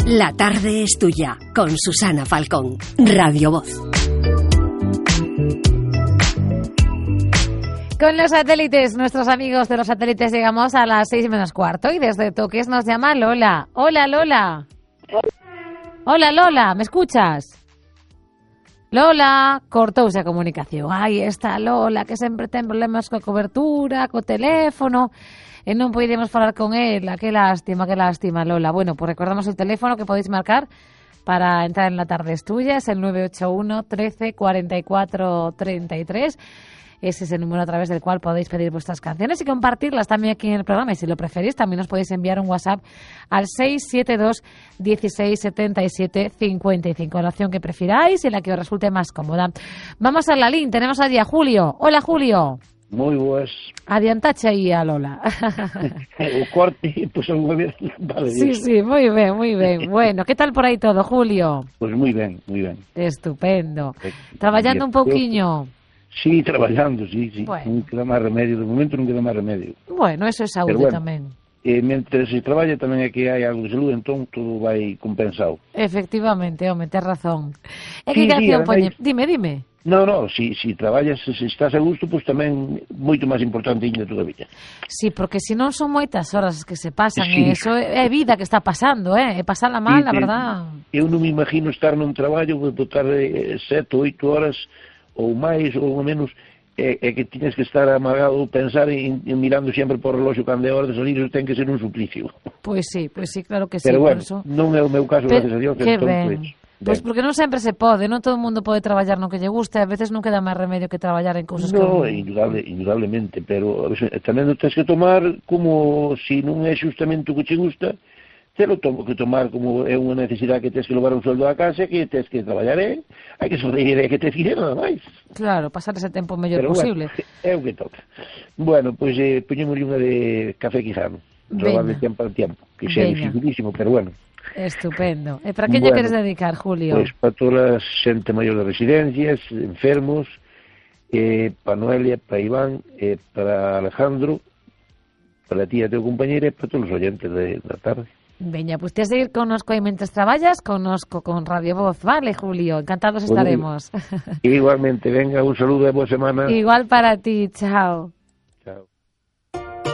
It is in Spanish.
La tarde es tuya, con Susana Falcón, Radio Voz. Con los satélites, nuestros amigos de los satélites, llegamos a las 6:45 y desde Toques nos llama Lola. Hola, Lola. Hola, Lola, ¿me escuchas? Lola, cortouse a comunicación. Aí está Lola, que sempre ten problemas coa cobertura, co teléfono, e non podemos falar con ela. Que lástima, Lola. Bueno, pues recordamos el teléfono que podéis marcar para entrar en La Tarde es Tuya, es el 981 13 44 33. Ese es el número a través del cual podéis pedir vuestras canciones y compartirlas también aquí en el programa. Y si lo preferís, también os podéis enviar un WhatsApp al 672 16 77 55, la opción que prefiráis y la que os resulte más cómoda. Vamos a la línea, tenemos allí a Julio. Hola, Julio. Moi boas. Adiantache aí a Lola. O corte, pois algunha vez vale. Sí, moi ben. Bueno, que tal por aí todo, Julio? Pois moi ben. Estupendo. Traballando un pouquiño. Sí, traballando, sí. Bueno. Non queda máis remedio, de momento non queda máis remedio. Bueno, eso é saúde bueno, tamén. Mentre se traballa tamén é que hai algo de saúde, entón todo vai compensado. Efectivamente, home, tes razón. E que canción poñe? Dime. No, si traballas, se estás a gusto, pois tamén moito máis importante ainda todavía. Sí, porque se non son moitas horas que se pasan, sí. E iso é vida que está pasando, e pasala mal, a verdad. Eu non me imagino estar nun traballo, botar 7 ou 8 horas ou máis ou menos, é que tienes que estar amagado, pensar e mirando sempre por relóxio cando é hora de salir, eso ten que ser un suplicio. Pois sí, claro que sí. Pero bueno, eso... non é o meu caso, gracias a Dios. Que ben. Pois porque non sempre se pode, non todo o mundo pode traballar no que lle guste, a veces non queda máis remedio que traballar en cousas que... No, indudablemente, pero tamén o tens que tomar como se non é xustamente o que che gusta, te lo tomo que tomar como é unha necesidade que tens que levar un sueldo a casa, que tens que traballar, hai que sobreviver, que tens que ir nada máis. Claro, pasar ese tempo o mellor posible. Bueno, é o que toca. Bueno, pois poñemos unha de Café Quijano, robar de tempo al tiempo, que xa é dificilísimo, pero bueno. Estupendo. E para que lle queres dedicar, Julio? Pois para toda a xente maior de residencias, enfermos, para Noelia, para Iván, para Alejandro, para ti e a teu compañeira e para todos os oyentes da tarde. Veña, pues te a seguir connosco aí mentres traballas, connosco con Radio Voz, vale, Julio? Encantados estaremos. Igualmente, venga, un saludo e boa semana. Igual para ti, chao. Chao.